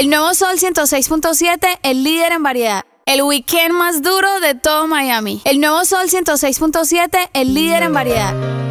El nuevo Sol 106.7, el líder en variedad. El weekend más duro de todo Miami. El nuevo Sol 106.7, el líder en variedad.